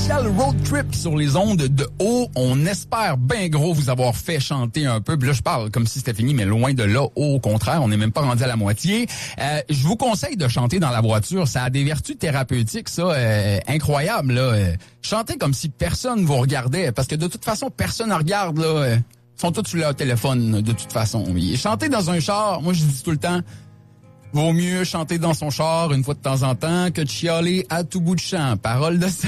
spécial road trip sur les ondes de haut. On espère bien gros vous avoir fait chanter un peu. Puis là, je parle comme si c'était fini, mais loin de là. Au contraire, on n'est même pas rendu à la moitié. Je vous conseille de chanter dans la voiture. Ça a des vertus thérapeutiques, ça, incroyables, là. Chantez comme si personne vous regardait, parce que de toute façon, personne ne regarde, là. Ils sont tous sur leur téléphone, de toute façon. Et chanter dans un char, moi, je dis tout le temps, vaut mieux chanter dans son char une fois de temps en temps que de chialer à tout bout de champ. Parole de